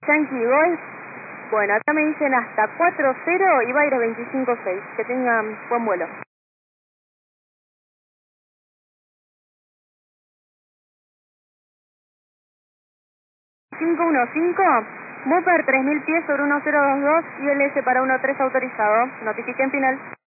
Yankee Golf. Bueno, acá me dicen hasta 4-0 y va a ir a 25-6. Que tengan buen vuelo. 515, Mopper 3000 pies sobre 1022 y LS para 13 autorizado. Notifiquen final.